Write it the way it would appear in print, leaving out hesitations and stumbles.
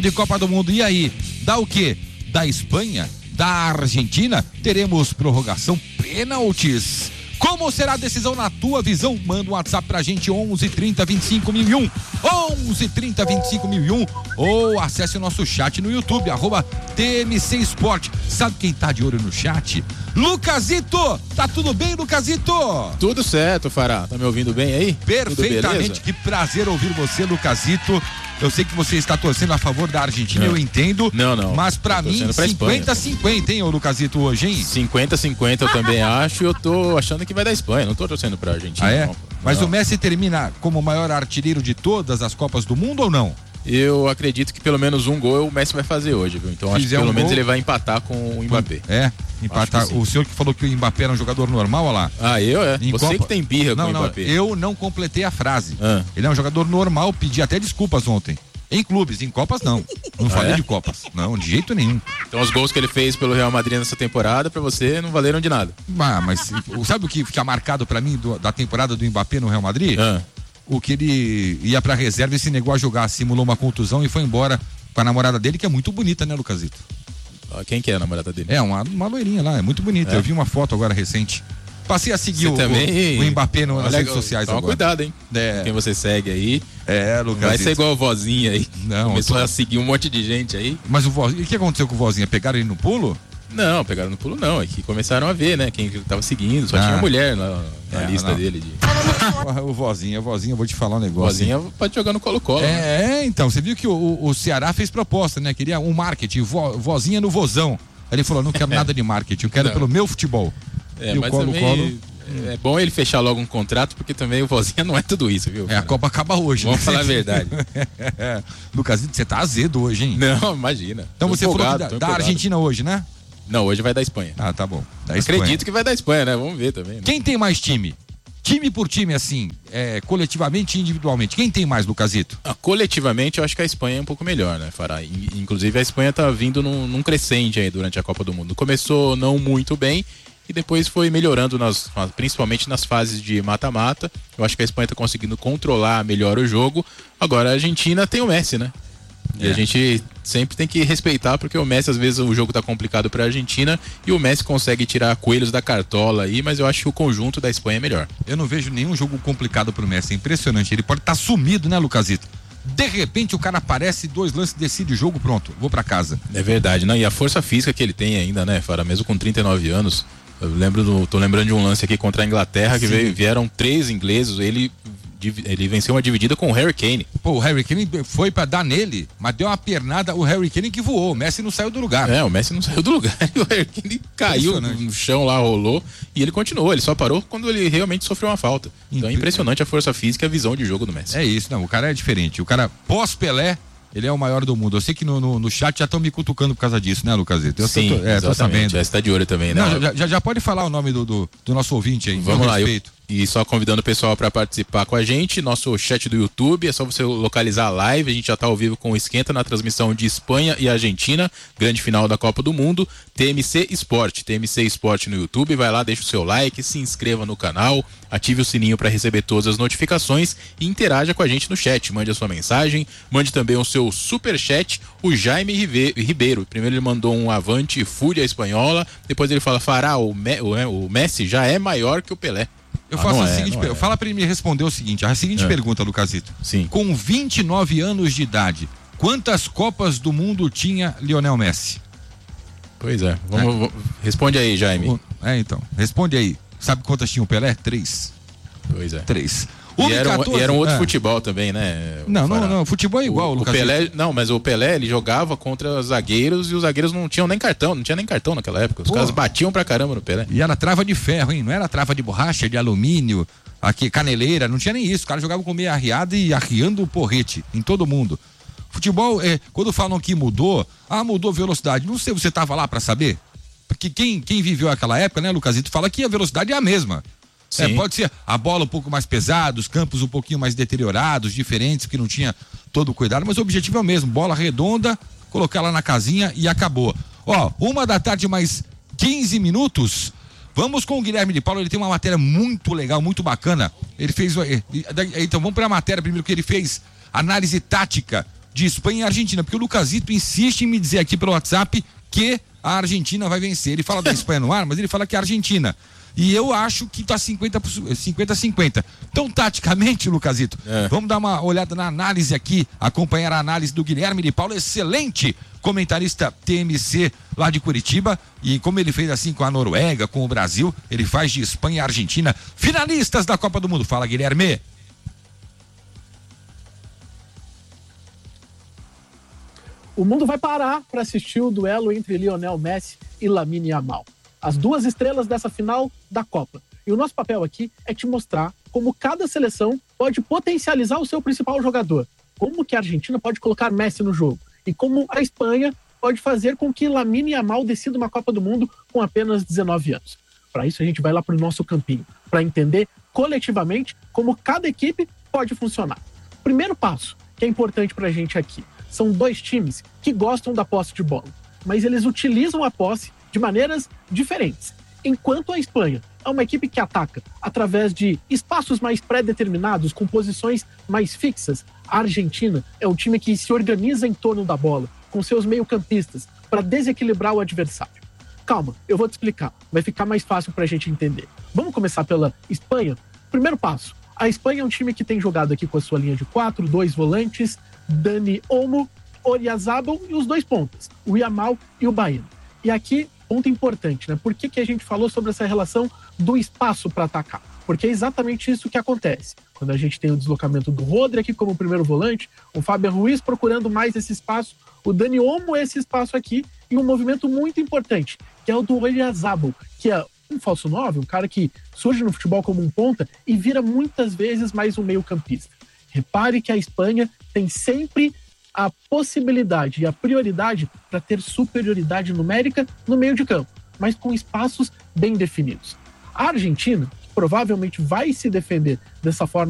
de Copa do Mundo. E aí, dá o quê? Da Espanha? Da Argentina? Teremos prorrogação, pênaltis. Como será a decisão na tua visão? Manda um WhatsApp pra gente, 11 30 25 1001, 11 30 25 1001, ou acesse o nosso chat no YouTube, @TMC Esporte. Sabe quem tá de olho no chat? Lucasito! Tá tudo bem, Lucasito? Tudo certo, Fará. Tá me ouvindo bem aí? Perfeitamente, que prazer ouvir você, Lucasito. Eu sei que você está torcendo a favor da Argentina, eu entendo. Não. Mas pra mim, 50-50, hein, ô Lucasito, hoje, hein? 50-50 eu também acho, e eu tô achando que vai dar Espanha. Não tô torcendo pra Argentina. Ah, é? Não. Mas o Messi termina como o maior artilheiro de todas as Copas do Mundo ou não? Eu acredito que pelo menos um gol o Messi vai fazer hoje, viu? Então acho que pelo menos ele vai empatar com o Mbappé. Empatar. O senhor que falou que o Mbappé era um jogador normal, olha lá. Você que tem birra com o Mbappé. Eu não completei a frase. Ele é um jogador normal, pedi até desculpas ontem. Em clubes, em Copas não. Não falei de Copas. Não, de jeito nenhum. Então os gols que ele fez pelo Real Madrid nessa temporada, pra você, não valeram de nada. Mas sabe o que fica marcado pra mim da temporada do Mbappé no Real Madrid? O que ele ia pra reserva e se negou a jogar, simulou uma contusão e foi embora com a namorada dele, que é muito bonita, né, Lucasito? Quem que é a namorada dele? É, uma loirinha lá, é muito bonita. Eu vi uma foto agora recente. Passei a seguir o Mbappé nas redes sociais agora. Cuidado, hein? Quem você segue aí. Lucasito. Vai ser igual a vozinha aí. Não. Começou a seguir um monte de gente aí. Mas o que aconteceu com o vozinha? Pegaram ele no pulo? Não, pegaram no pulo não. É que começaram a ver, né? Quem tava seguindo. Só tinha mulher na lista dele. O vozinha, vou te falar um negócio. Vozinha pode jogar no Colo-Colo. Então, você viu que o Ceará fez proposta, né? Queria um marketing, vozinha no vozão. Aí ele falou, não quero nada de marketing, eu quero pelo meu futebol. E mas o Colo-Colo... É bom ele fechar logo um contrato, porque também o vozinha não é tudo isso, viu? A Copa acaba hoje. Vamos falar a verdade. Lucasito, você tá azedo hoje, hein? Não, imagina. Então você falou da Argentina hoje, né? Não, hoje vai dar Espanha. Tá bom. Acredito que vai dar Espanha, né? Vamos ver também. Né? Quem tem mais time? Time por time, assim, coletivamente e individualmente. Quem tem mais, Lucasito? Coletivamente, eu acho que a Espanha é um pouco melhor, né, Fará? Inclusive, a Espanha tá vindo num crescente aí durante a Copa do Mundo. Começou não muito bem e depois foi melhorando, principalmente nas fases de mata-mata. Eu acho que a Espanha tá conseguindo controlar melhor o jogo. Agora, a Argentina tem o Messi, né? E a gente sempre tem que respeitar, porque o Messi, às vezes, o jogo tá complicado pra Argentina e o Messi consegue tirar coelhos da cartola aí, mas eu acho que o conjunto da Espanha é melhor. Eu não vejo nenhum jogo complicado pro Messi, é impressionante. Ele pode estar sumido, né, Lucasito? De repente o cara aparece, 2 lances, decide o jogo, pronto, vou pra casa. É verdade, né? E a força física que ele tem ainda, né, Fara? Mesmo com 39 anos, tô lembrando de um lance aqui contra a Inglaterra, que vieram 3 ingleses, ele venceu uma dividida com o Harry Kane. Pô, o Harry Kane foi pra dar nele, mas deu uma pernada, o Harry Kane que voou, o Messi não saiu do lugar. O Messi não saiu do lugar, e o Harry Kane caiu no chão lá, rolou, e ele continuou, ele só parou quando ele realmente sofreu uma falta. Então é impressionante a força física e a visão de jogo do Messi. É isso, não, o cara é diferente, o cara pós-Pelé, ele é o maior do mundo. Eu sei que no chat já estão me cutucando por causa disso, né, Lucasito? Sim, tô sabendo. Já está de olho também, né? Não, já pode falar o nome do nosso ouvinte aí. Vamos lá, e só convidando o pessoal para participar com a gente, nosso chat do YouTube, é só você localizar a live, a gente já está ao vivo com o Esquenta na transmissão de Espanha e Argentina, grande final da Copa do Mundo, TMC Esporte no YouTube, vai lá, deixa o seu like, se inscreva no canal, ative o sininho para receber todas as notificações e interaja com a gente no chat, mande a sua mensagem, mande também o seu superchat, o Jaime Ribeiro, primeiro ele mandou um avante, fúria espanhola, depois ele fala, Fará, o Messi já é maior que o Pelé. Eu faço a seguinte pergunta. Fala pra ele me responder o seguinte: a seguinte pergunta, Lucasito. Sim. Com 29 anos de idade, quantas Copas do Mundo tinha Lionel Messi? Pois é. Responde aí, Jaime. Então. Responde aí. Sabe quantas tinha o Pelé? 3. Pois é. 3. E era um outro futebol também, né? Não, futebol é igual, Lucas. Mas o Pelé, ele jogava contra zagueiros e os zagueiros não tinha nem cartão naquela época. Os caras batiam pra caramba no Pelé. E era trava de ferro, hein? Não era trava de borracha, de alumínio, aqui, caneleira, não tinha nem isso. Os caras jogavam com meia arriada e arriando o porrete em todo mundo. Futebol, quando falam que mudou velocidade. Não sei, você tava lá pra saber? Porque quem viveu aquela época, né, Lucasito, fala que a velocidade é a mesma. Pode ser a bola um pouco mais pesada, os campos um pouquinho mais deteriorados, diferentes, porque não tinha todo o cuidado, mas o objetivo é o mesmo, bola redonda, colocar lá na casinha e acabou. 1h mais 15 minutos, vamos com o Guilherme de Paulo, ele tem uma matéria muito legal, muito bacana, ele fez, então vamos para a matéria primeiro que ele fez, análise tática de Espanha e Argentina, porque o Lucasito insiste em me dizer aqui pelo WhatsApp que a Argentina vai vencer. Ele fala da Espanha no ar, mas ele fala que é a Argentina. E eu acho que tá 50-50. Então, taticamente, Lucasito, vamos dar uma olhada na análise aqui, acompanhar a análise do Guilherme de Paula, excelente comentarista TMC lá de Curitiba. E como ele fez assim com a Noruega, com o Brasil, ele faz de Espanha e Argentina finalistas da Copa do Mundo. Fala, Guilherme. O mundo vai parar para assistir o duelo entre Lionel Messi e Lamine Yamal. As duas estrelas dessa final da Copa. E o nosso papel aqui é te mostrar como cada seleção pode potencializar o seu principal jogador. Como que a Argentina pode colocar Messi no jogo. E como a Espanha pode fazer com que Lamine Yamal decida uma Copa do Mundo com apenas 19 anos. Para isso a gente vai lá para o nosso campinho, para entender coletivamente como cada equipe pode funcionar. Primeiro passo, que é importante para a gente aqui, são dois times que gostam da posse de bola, mas eles utilizam a posse de maneiras diferentes. Enquanto a Espanha é uma equipe que ataca através de espaços mais pré-determinados, com posições mais fixas, a Argentina é um time que se organiza em torno da bola, com seus meio-campistas, para desequilibrar o adversário. Calma, eu vou te explicar, vai ficar mais fácil para a gente entender. Vamos começar pela Espanha? Primeiro passo, a Espanha é um time que tem jogado aqui com a sua linha de 4, 2 volantes, Dani Olmo, Oyarzabal e os 2 pontas, o Yamal e o Baena. E aqui, ponto importante, né? Por que a gente falou sobre essa relação do espaço para atacar? Porque é exatamente isso que acontece. Quando a gente tem o deslocamento do Rodri aqui como primeiro volante, o Fábio Ruiz procurando mais esse espaço, o Dani Olmo esse espaço aqui, e um movimento muito importante, que é o do Oyarzabal, que é um falso 9, um cara que surge no futebol como um ponta e vira muitas vezes mais um meio-campista. Repare que a Espanha tem sempre a possibilidade e a prioridade para ter superioridade numérica no meio de campo, mas com espaços bem definidos. A Argentina provavelmente vai se defender dessa forma